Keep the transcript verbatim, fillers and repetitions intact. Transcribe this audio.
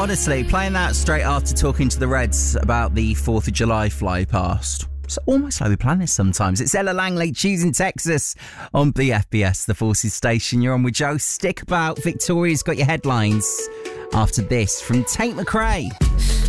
Honestly, playing that straight after talking to the Reds about the fourth of July fly past. It's almost like we plan this sometimes. It's Ella Langley, Choosing Texas on B F B S, the Forces station. You're on with Joe. Stick about. Victoria's got your headlines after this from Tate McRae.